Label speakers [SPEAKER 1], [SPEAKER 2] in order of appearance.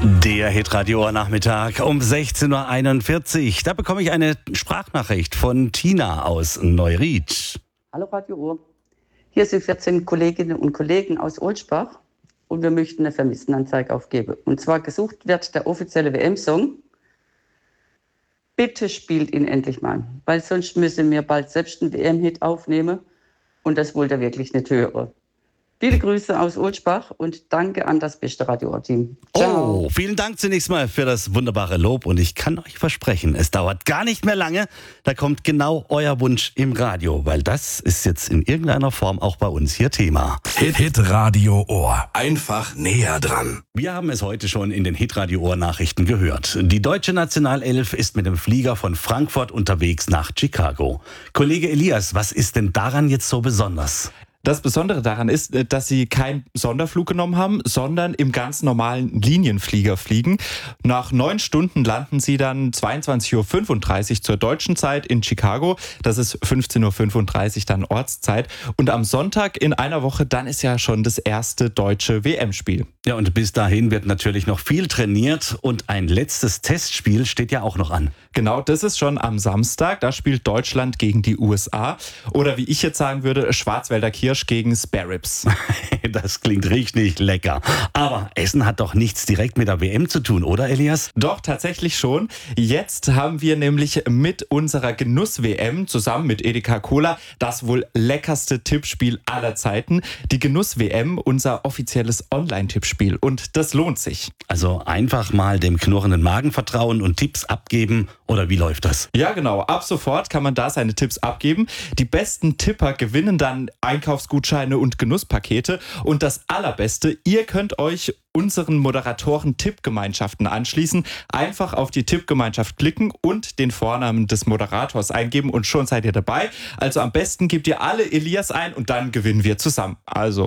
[SPEAKER 1] Der Hitradio Nachmittag um 16.41 Uhr. Da bekomme ich eine Sprachnachricht von Tina aus Neuried.
[SPEAKER 2] Hallo Radio Uhr. Hier sind 14 Kolleginnen und Kollegen aus Olsbach und wir möchten eine Vermisstenanzeige aufgeben. Und zwar gesucht wird der offizielle WM-Song. Bitte spielt ihn endlich mal, weil sonst müssen wir bald selbst einen WM-Hit aufnehmen und das wollt ihr wirklich nicht hören. Viele Grüße aus Olsbach und danke an das beste Radio-Team. Ciao.
[SPEAKER 1] Oh, vielen Dank zunächst mal für das wunderbare Lob und ich kann euch versprechen, es dauert gar nicht mehr lange, da kommt genau euer Wunsch im Radio, weil das ist jetzt in irgendeiner Form auch bei uns hier Thema.
[SPEAKER 3] Hitradio Ohr. Einfach näher dran.
[SPEAKER 1] Wir haben es heute schon in den Hitradio Ohr Nachrichten gehört. Die deutsche Nationalelf ist mit dem Flieger von Frankfurt unterwegs nach Chicago. Kollege Elias, was ist denn daran jetzt so besonders?
[SPEAKER 4] Das Besondere daran ist, dass sie keinen Sonderflug genommen haben, sondern im ganz normalen Linienflieger fliegen. Nach 9 Stunden landen sie dann 22.35 Uhr zur deutschen Zeit in Chicago. Das ist 15.35 Uhr dann Ortszeit. Und am Sonntag in einer Woche, dann ist ja schon das erste deutsche WM-Spiel.
[SPEAKER 1] Ja, und bis dahin wird natürlich noch viel trainiert und ein letztes Testspiel steht ja auch noch an.
[SPEAKER 4] Genau, das ist schon am Samstag. Da spielt Deutschland gegen die USA. Oder wie ich jetzt sagen würde, Schwarzwälder Kirsch gegen Spare Ribs.
[SPEAKER 1] Das klingt richtig lecker. Aber Essen hat doch nichts direkt mit der WM zu tun, oder Elias?
[SPEAKER 4] Doch, tatsächlich schon. Jetzt haben wir nämlich mit unserer Genuss-WM zusammen mit Edeka Cola das wohl leckerste Tippspiel aller Zeiten. Die Genuss-WM, unser offizielles Online-Tippspiel. Und das lohnt sich.
[SPEAKER 1] Also einfach mal dem knurrenden Magen vertrauen und Tipps abgeben, oder wie läuft das?
[SPEAKER 4] Ja, genau. Ab sofort kann man da seine Tipps abgeben. Die besten Tipper gewinnen dann Einkaufsgutscheine und Genusspakete. Und das Allerbeste, ihr könnt euch unseren Moderatoren Tippgemeinschaften anschließen. Einfach auf die Tippgemeinschaft klicken und den Vornamen des Moderators eingeben und schon seid ihr dabei. Also am besten gebt ihr alle Elias ein und dann gewinnen wir zusammen. Also